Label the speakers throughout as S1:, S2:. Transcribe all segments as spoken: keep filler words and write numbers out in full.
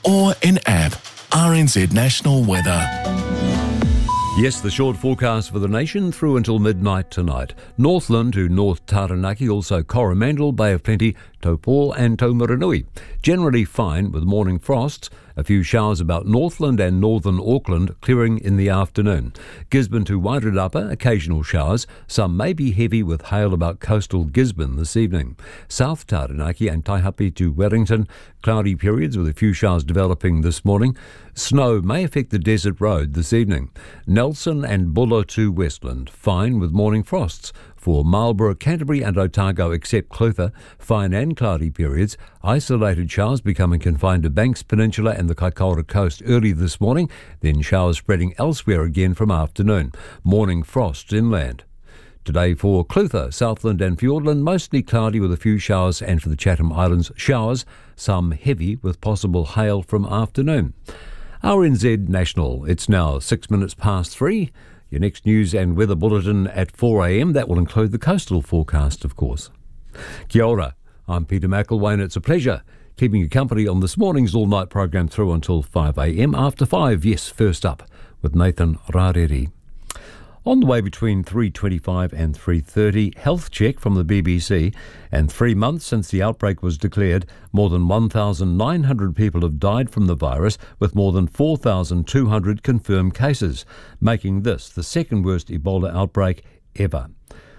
S1: or in app. R N Z National Weather.
S2: Yes, the short forecast for the nation through until midnight tonight. Northland to North Taranaki, also Coromandel, Bay of Plenty, Taupo and Taumarunui. Generally fine with morning frosts. A few showers about Northland and northern Auckland, clearing in the afternoon. Gisborne to Wairarapa, occasional showers. Some may be heavy with hail about coastal Gisborne this evening. South Taranaki and Taihape to Wellington, cloudy periods with a few showers developing this morning. Snow may affect the desert road this evening. Nelson and Buller to Westland, fine with morning frosts. For Marlborough, Canterbury and Otago except Clutha, fine and cloudy periods. Isolated showers becoming confined to Banks Peninsula and the Kaikoura coast early this morning, then showers spreading elsewhere again from afternoon. Morning frosts inland. Today for Clutha, Southland and Fiordland, mostly cloudy with a few showers, and for the Chatham Islands, showers, some heavy with possible hail from afternoon. R N Z National, it's now six minutes past three. Your next news and weather bulletin at four a m. That will include the coastal forecast, of course. Kia ora, I'm Peter McElwain. It's a pleasure keeping you company on this morning's all-night program through until five a m. After five, yes, first up with Nathan Rareri. On the way between three twenty-five and three thirty, health check from the B B C, and three months since the outbreak was declared, more than one thousand nine hundred people have died from the virus, with more than four thousand two hundred confirmed cases, making this the second worst Ebola outbreak ever.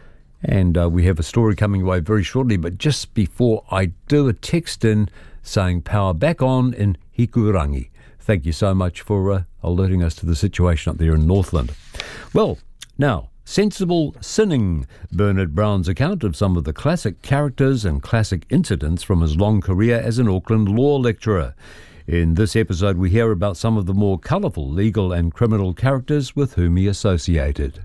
S2: And uh, we have a story coming away very shortly, but just before I do, a text in saying power back on in Hikurangi. Thank you so much for uh, alerting us to the situation up there in Northland. Well, now, sensible sinning. Bernard Brown's account of some of the classic characters and classic incidents from his long career as an Auckland law lecturer. In this episode, we hear about some of the more colourful legal and criminal characters with whom he associated.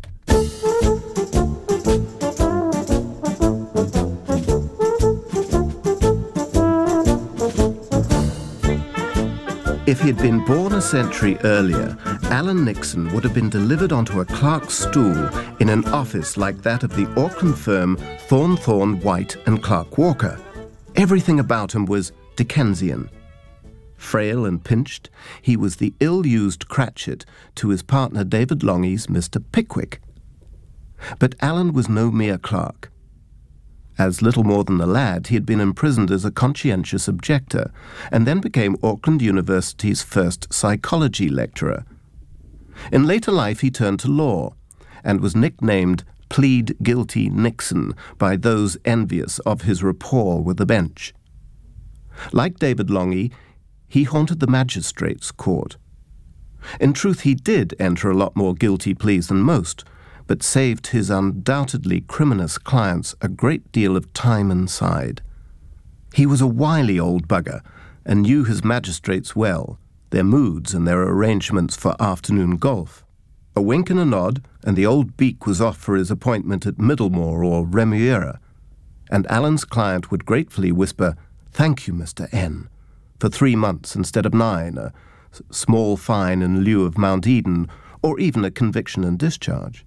S3: If he had been born a century earlier, Alan Nixon would have been delivered onto a clerk's stool in an office like that of the Auckland firm Thorn Thorn White and Clark Walker. Everything about him was Dickensian. Frail and pinched, he was the ill-used Cratchit to his partner David Longie's Mister Pickwick. But Alan was no mere clerk. As little more than a lad, he had been imprisoned as a conscientious objector, and then became Auckland University's first psychology lecturer. In later life he turned to law, and was nicknamed Plead Guilty Nixon by those envious of his rapport with the bench. Like David Longie, he haunted the magistrates' court. In truth, he did enter a lot more guilty pleas than most, but saved his undoubtedly criminous clients a great deal of time and side. He was a wily old bugger, and knew his magistrates well, their moods and their arrangements for afternoon golf. A wink and a nod, and the old beak was off for his appointment at Middlemore or Remuera, and Alan's client would gratefully whisper, "Thank you, Mister N, for three months instead of nine, a small fine in lieu of Mount Eden, or even a conviction and discharge."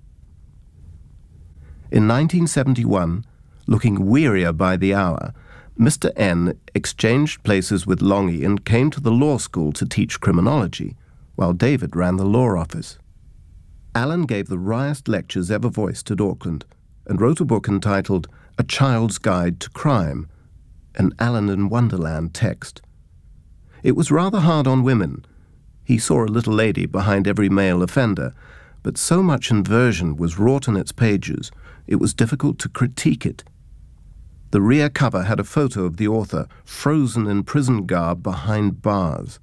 S3: In nineteen seventy-one, looking wearier by the hour, Mister N exchanged places with Longie and came to the law school to teach criminology, while David ran the law office. Alan gave the wryest lectures ever voiced at Auckland, and wrote a book entitled A Child's Guide to Crime, an Alan in Wonderland text. It was rather hard on women. He saw a little lady behind every male offender, but so much inversion was wrought in its pages, it was difficult to critique it. The rear cover had a photo of the author frozen in prison garb behind bars.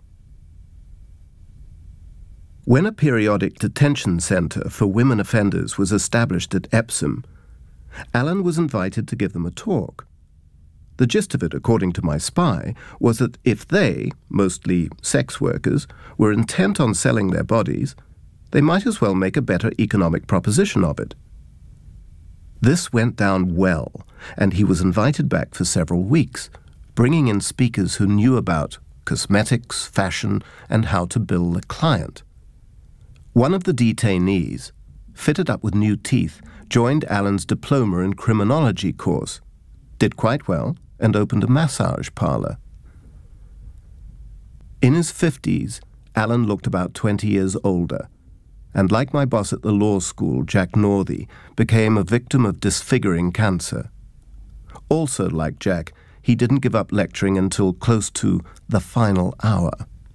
S3: When a periodic detention centre for women offenders was established at Epsom, Alan was invited to give them a talk. The gist of it, according to my spy, was that if they, mostly sex workers, were intent on selling their bodies, they might as well make a better economic proposition of it. This went down well, and he was invited back for several weeks, bringing in speakers who knew about cosmetics, fashion, and how to bill the client. One of the detainees, fitted up with new teeth, joined Alan's diploma in criminology course, did quite well, and opened a massage parlour. In his fifties, Alan looked about twenty years older, and like my boss at the law school, Jack Northey, became a victim of disfiguring cancer. Also, like Jack, he didn't give up lecturing until close to the final hour.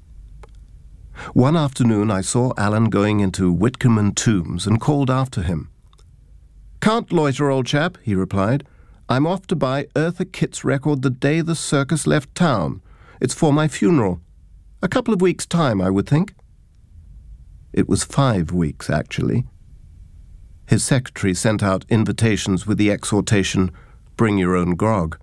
S3: One afternoon I saw Alan going into Whitcomb and Tombs and called after him. "Can't loiter, old chap," he replied. "I'm off to buy Eartha Kitt's record the day the circus left town. It's for my funeral. A couple of weeks' time, I would think." It was five weeks, actually. His secretary sent out invitations with the exhortation, "Bring your own grog."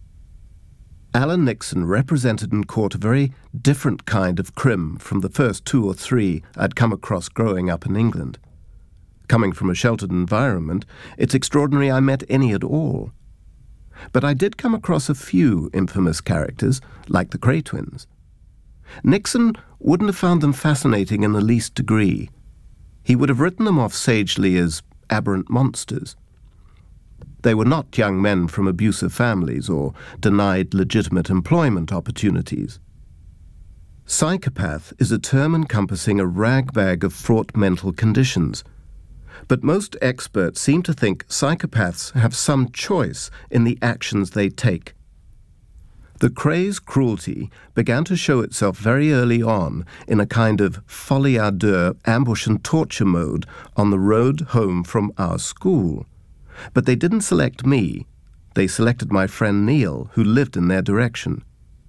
S3: Alan Nixon represented in court a very different kind of crim from the first two or three I'd come across growing up in England. Coming from a sheltered environment, it's extraordinary I met any at all. But I did come across a few infamous characters, like the Kray twins. Nixon wouldn't have found them fascinating in the least degree. He would have written them off sagely as aberrant monsters. They were not young men from abusive families or denied legitimate employment opportunities. Psychopath is a term encompassing a ragbag of fraught mental conditions, but most experts seem to think psychopaths have some choice in the actions they take. The Kray's cruelty began to show itself very early on in a kind of folie à deux ambush and torture mode on the road home from our school. But they didn't select me. They selected my friend Neil, who lived in their direction.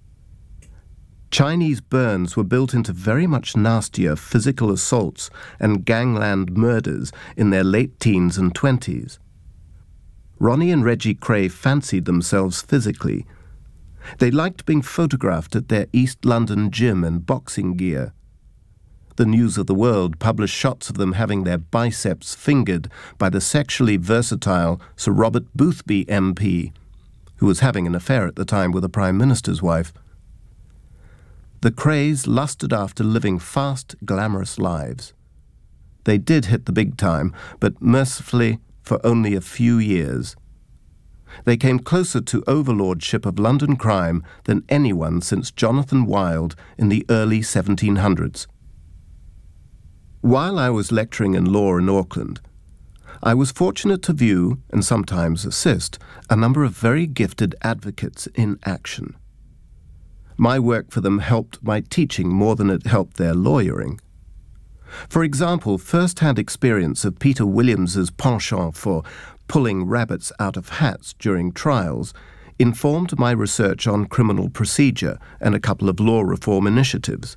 S3: Chinese burns were built into very much nastier physical assaults and gangland murders in their late teens and twenties. Ronnie and Reggie Kray fancied themselves physically. They liked being photographed at their East London gym in boxing gear. The News of the World published shots of them having their biceps fingered by the sexually versatile Sir Robert Boothby M P, who was having an affair at the time with the Prime Minister's wife. The Krays lusted after living fast, glamorous lives. They did hit the big time, but mercifully for only a few years. They came closer to overlordship of London crime than anyone since Jonathan Wild in the early seventeen hundreds. While I was lecturing in law in Auckland, I was fortunate to view, and sometimes assist, a number of very gifted advocates in action. My work for them helped my teaching more than it helped their lawyering. For example, first-hand experience of Peter Williams's penchant for pulling rabbits out of hats during trials informed my research on criminal procedure and a couple of law reform initiatives.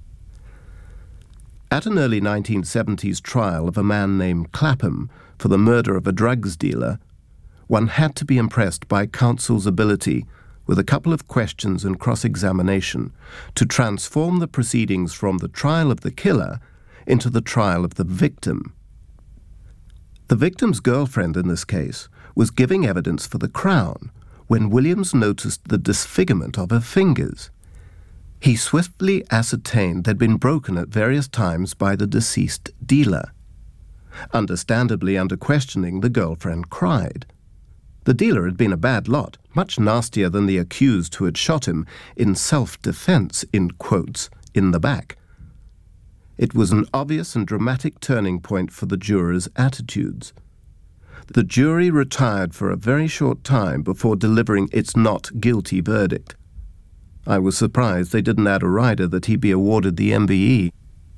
S3: At an early nineteen seventies trial of a man named Clapham for the murder of a drugs dealer, one had to be impressed by counsel's ability, with a couple of questions and cross-examination, to transform the proceedings from the trial of the killer into the trial of the victim. The victim's girlfriend in this case was giving evidence for the Crown when Williams noticed the disfigurement of her fingers. He swiftly ascertained they'd been broken at various times by the deceased dealer. Understandably, under questioning, the girlfriend cried. The dealer had been a bad lot, much nastier than the accused who had shot him in self-defense, in quotes, in the back. It was an obvious and dramatic turning point for the jurors' attitudes. The jury retired for a very short time before delivering its not guilty verdict. I was surprised they didn't add a rider that he be awarded the M B E.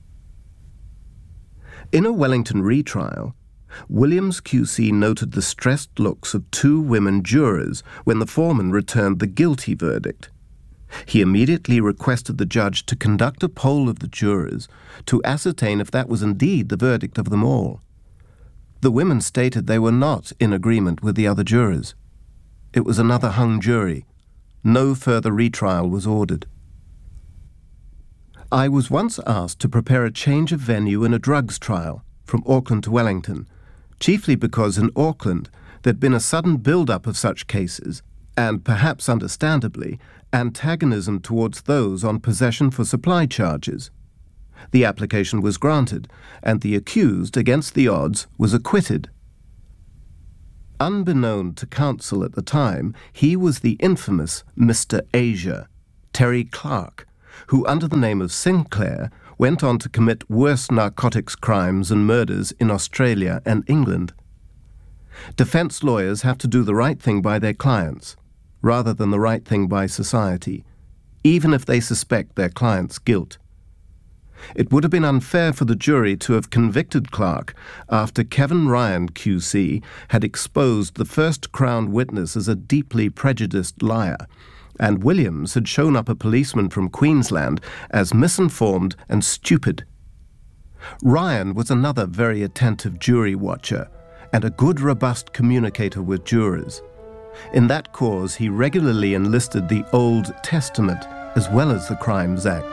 S3: In a Wellington retrial, Williams Q C noted the stressed looks of two women jurors when the foreman returned the guilty verdict. He immediately requested the judge to conduct a poll of the jurors to ascertain if that was indeed the verdict of them all. The women stated they were not in agreement with the other jurors. It was another hung jury. No further retrial was ordered. I was once asked to prepare a change of venue in a drugs trial from Auckland to Wellington, chiefly because in Auckland there'd been a sudden build-up of such cases, and perhaps understandably, antagonism towards those on possession for supply charges. The application was granted, and the accused, against the odds, was acquitted. Unbeknown to counsel at the time, he was the infamous Mister Asia, Terry Clark, who under the name of Sinclair went on to commit worse narcotics crimes and murders in Australia and England. Defence lawyers have to do the right thing by their clients, rather than the right thing by society, even if they suspect their client's guilt. It would have been unfair for the jury to have convicted Clark after Kevin Ryan Q C had exposed the first Crown witness as a deeply prejudiced liar, and Williams had shown up a policeman from Queensland as misinformed and stupid. Ryan was another very attentive jury watcher and a good, robust communicator with jurors. In that cause, he regularly enlisted the Old Testament as well as the Crimes Act.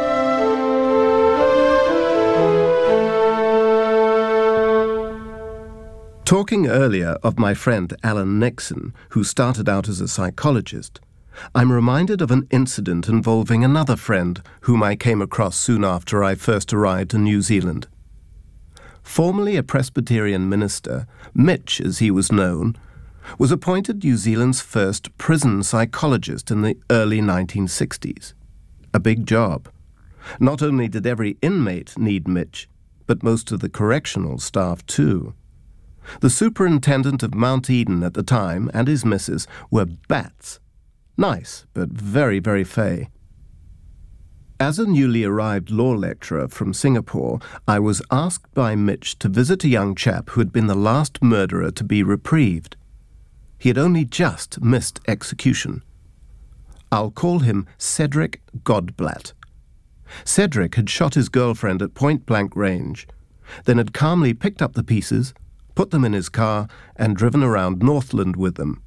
S3: Talking earlier of my friend Alan Nixon, who started out as a psychologist, I'm reminded of an incident involving another friend whom I came across soon after I first arrived in New Zealand. Formerly a Presbyterian minister, Mitch, as he was known, was appointed New Zealand's first prison psychologist in the early nineteen sixties. A big job. Not only did every inmate need Mitch, but most of the correctional staff too. The superintendent of Mount Eden at the time and his missus were bats. Nice, but very, very fey. As a newly arrived law lecturer from Singapore, I was asked by Mitch to visit a young chap who had been the last murderer to be reprieved. He had only just missed execution. I'll call him Cedric Godblatt. Cedric had shot his girlfriend at point-blank range, then had calmly picked up the pieces, put them in his car, and driven around Northland with them.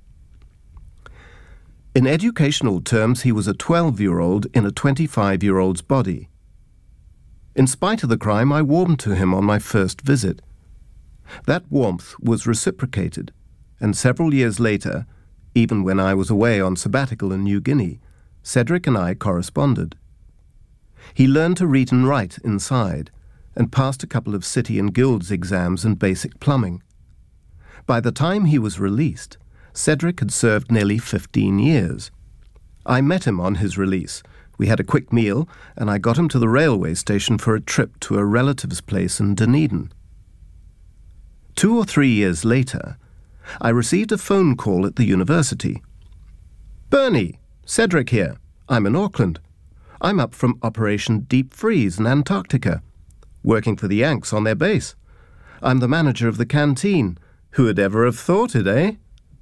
S3: In educational terms, he was a twelve-year-old in a twenty-five-year-old's body. In spite of the crime, I warmed to him on my first visit. That warmth was reciprocated, and several years later, even when I was away on sabbatical in New Guinea, Cedric and I corresponded. He learned to read and write inside, and passed a couple of city and guilds exams in basic plumbing. By the time he was released, Cedric had served nearly fifteen years. I met him on his release. We had a quick meal, and I got him to the railway station for a trip to a relative's place in Dunedin. Two or three years later, I received a phone call at the university. "Bernie, Cedric here. I'm in Auckland. I'm up from Operation Deep Freeze in Antarctica, working for the Yanks on their base. I'm the manager of the canteen. Who would ever have thought it, eh?"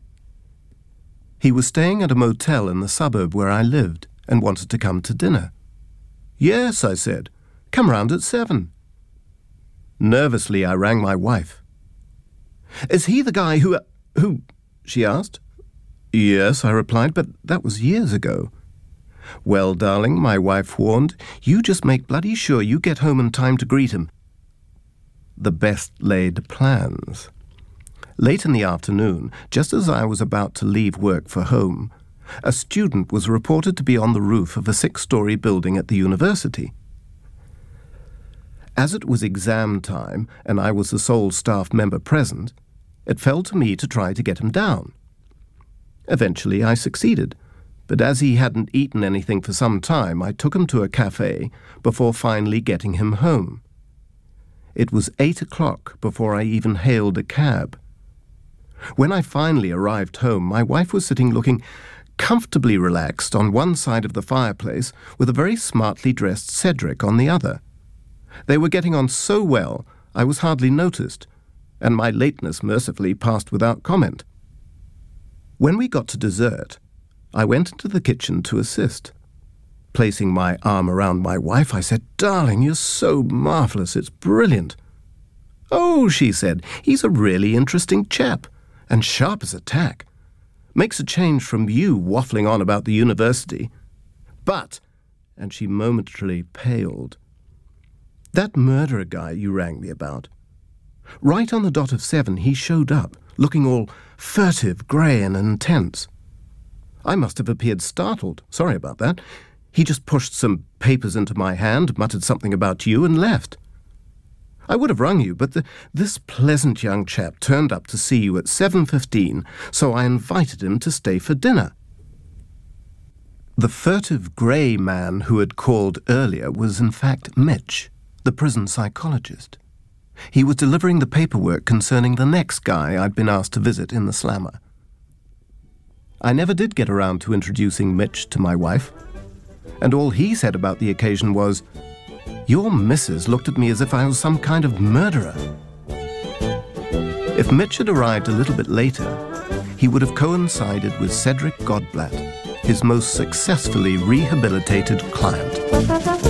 S3: He was staying at a motel in the suburb where I lived and wanted to come to dinner. "Yes," I said. "Come round at seven." Nervously, I rang my wife. "Is he the guy who... who... she asked. "Yes," I replied, "but that was years ago." "Well, darling," my wife warned, "you just make bloody sure you get home in time to greet him." The best laid plans. Late in the afternoon, just as I was about to leave work for home, a student was reported to be on the roof of a six-story building at the university. As it was exam time and I was the sole staff member present, it fell to me to try to get him down. Eventually I succeeded, but as he hadn't eaten anything for some time, I took him to a cafe before finally getting him home. It was eight o'clock before I even hailed a cab. When I finally arrived home, my wife was sitting looking comfortably relaxed on one side of the fireplace with a very smartly dressed Cedric on the other. They were getting on so well, I was hardly noticed, and my lateness mercifully passed without comment. When we got to dessert, I went into the kitchen to assist. Placing my arm around my wife, I said, "Darling, you're so marvellous, it's brilliant." "Oh," she said, "he's a really interesting chap, and sharp as a tack. Makes a change from you waffling on about the university. But," and she momentarily paled, "that murderer guy you rang me about. Right on the dot of seven, he showed up, looking all furtive, grey and intense. I must have appeared startled. Sorry about that. He just pushed some papers into my hand, muttered something about you, and left. I would have rung you, but the, this pleasant young chap turned up to see you at seven fifteen, so I invited him to stay for dinner." The furtive grey man who had called earlier was in fact Mitch, the prison psychologist. He was delivering the paperwork concerning the next guy I'd been asked to visit in the slammer. I never did get around to introducing Mitch to my wife, and all he said about the occasion was, "Your missus looked at me as if I was some kind of murderer." If Mitch had arrived a little bit later, he would have coincided with Cedric Godblatt, his most successfully rehabilitated client.